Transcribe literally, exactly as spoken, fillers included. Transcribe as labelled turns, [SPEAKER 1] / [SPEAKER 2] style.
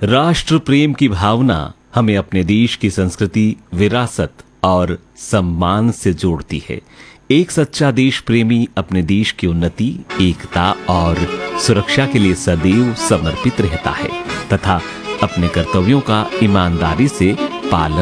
[SPEAKER 1] राष्ट्र प्रेम की भावना हमें अपने देश की संस्कृति, विरासत और सम्मान से जोड़ती है। एक सच्चा देश प्रेमी अपने देश की उन्नति, एकता और सुरक्षा के लिए सदैव समर्पित रहता है तथा अपने कर्तव्यों का ईमानदारी से पालन